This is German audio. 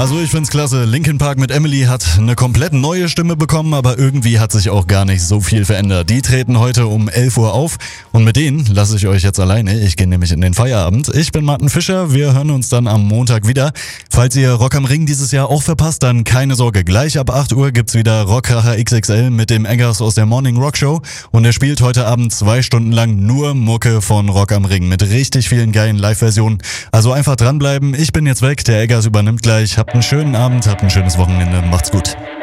Also ich find's klasse. Linkin Park mit Emily hat eine komplett neue Stimme bekommen, aber irgendwie hat sich auch gar nicht so viel verändert. Die treten heute um 11 Uhr auf und mit denen lasse ich euch jetzt alleine. Ich gehe nämlich in den Feierabend. Ich bin Martin Fischer, wir hören uns dann am Montag wieder. Falls ihr Rock am Ring dieses Jahr auch verpasst, dann keine Sorge. Gleich ab 8 Uhr gibt's wieder Rockkracher XXL mit dem Eggers aus der Morning Rock Show und er spielt heute Abend 2 Stunden lang nur Mucke von Rock am Ring mit richtig vielen geilen Live-Versionen. Also einfach dranbleiben. Ich bin jetzt weg, der Eggers übernimmt gleich. Habt einen schönen Abend, habt ein schönes Wochenende. Macht's gut.